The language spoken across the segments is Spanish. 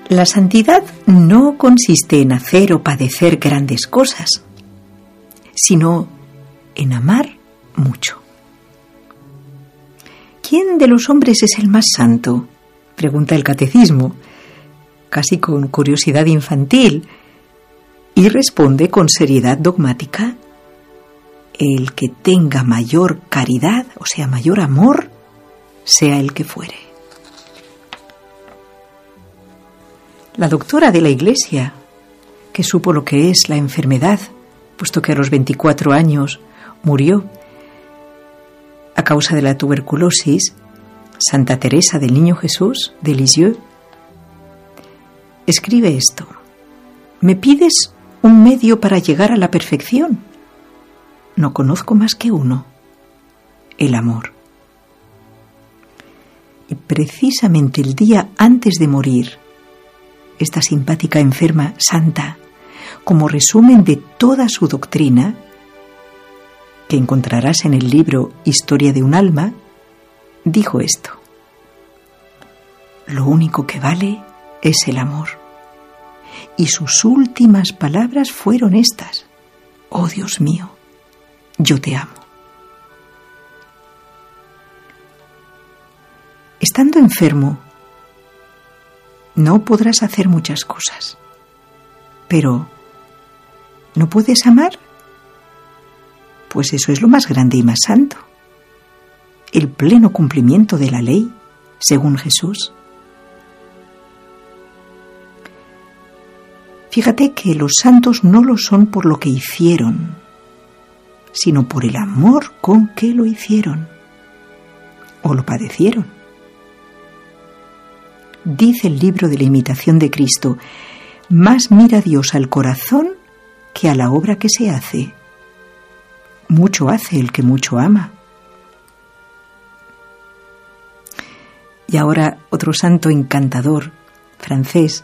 La santidad no consiste en hacer o padecer grandes cosas, sino en amar mucho. ¿Quién de los hombres es el más santo?, pregunta el catecismo, casi con curiosidad infantil, y responde con seriedad dogmática: el que tenga mayor caridad, o sea, mayor amor, sea el que fuere. La doctora de la Iglesia, que supo lo que es la enfermedad, puesto que a los 24 años murió a causa de la tuberculosis, Santa Teresa del Niño Jesús de Lisieux, escribe esto: ¿me pides un medio para llegar a la perfección? No conozco más que uno: el amor. Y precisamente el día antes de morir, esta simpática enferma santa, como resumen de toda su doctrina, que encontrarás en el libro Historia de un alma, dijo esto: lo único que vale es el amor. Y sus últimas palabras fueron estas: oh Dios mío, yo te amo. Estando enfermo, no podrás hacer muchas cosas, pero ¿no puedes amar? Pues eso es lo más grande y más santo, el pleno cumplimiento de la ley, según Jesús. Fíjate que los santos no lo son por lo que hicieron, sino por el amor con que lo hicieron o lo padecieron. Dice el libro de la imitación de Cristo: más mira Dios al corazón que a la obra que se hace. Mucho hace el que mucho ama. Y ahora otro santo encantador, francés,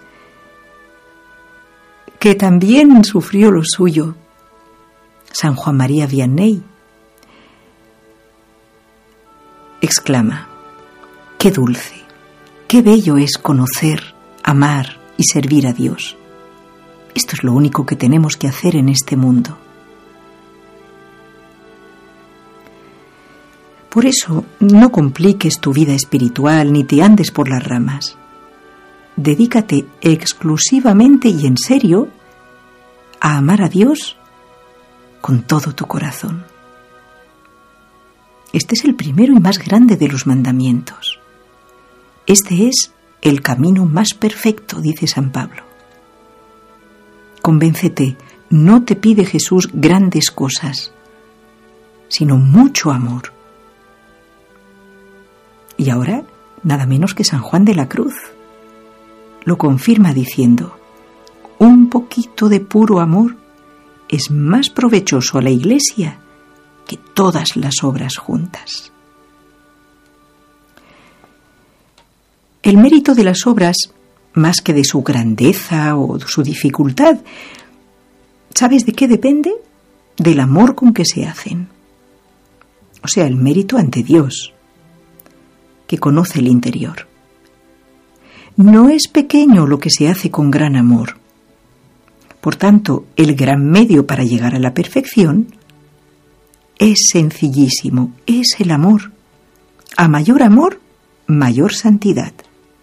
que también sufrió lo suyo, San Juan María Vianney, exclama: qué dulce, qué bello es conocer, amar y servir a Dios. Esto es lo único que tenemos que hacer en este mundo. Por eso, no compliques tu vida espiritual ni te andes por las ramas. Dedícate exclusivamente y en serio a amar a Dios con todo tu corazón. Este es el primero y más grande de los mandamientos. Este es el camino más perfecto, dice San Pablo. Convéncete, no te pide Jesús grandes cosas, sino mucho amor. Y ahora, nada menos que San Juan de la Cruz lo confirma diciendo: un poquito de puro amor es más provechoso a la Iglesia que todas las obras juntas. El mérito de las obras, más que de su grandeza o de su dificultad, ¿sabes de qué depende? Del amor con que se hacen. O sea, el mérito ante Dios, que conoce el interior. No es pequeño lo que se hace con gran amor. Por tanto, el gran medio para llegar a la perfección es sencillísimo, es el amor. A mayor amor, mayor santidad.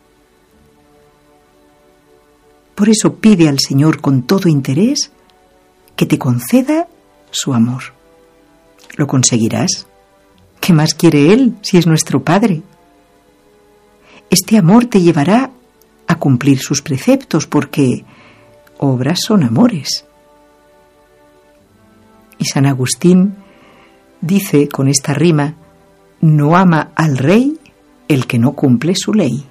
Por eso pide al Señor con todo interés que te conceda su amor. ¿Lo conseguirás? ¿Qué más quiere Él si es nuestro Padre? Este amor te llevará a cumplir sus preceptos, porque obras son amores. Y San Agustín dice con esta rima: no ama al rey el que no cumple su ley.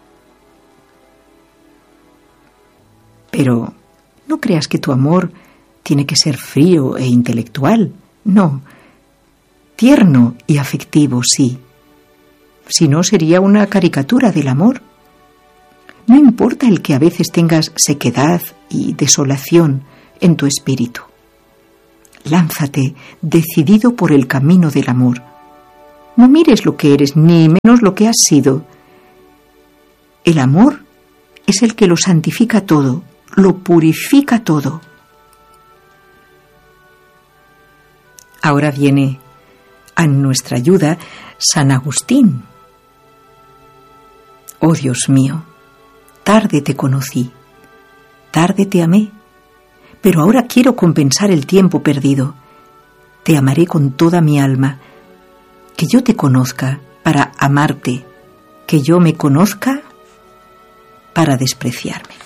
Pero no creas que tu amor tiene que ser frío e intelectual. No, tierno y afectivo, sí. Si no, sería una caricatura del amor. No importa el que a veces tengas sequedad y desolación en tu espíritu. Lánzate decidido por el camino del amor. No mires lo que eres, ni menos lo que has sido. El amor es el que lo santifica todo, lo purifica todo. Ahora viene a nuestra ayuda San Agustín. Oh Dios mío, tarde te conocí, tarde te amé, pero ahora quiero compensar el tiempo perdido. Te amaré con toda mi alma, que yo te conozca para amarte, que yo me conozca para despreciarme.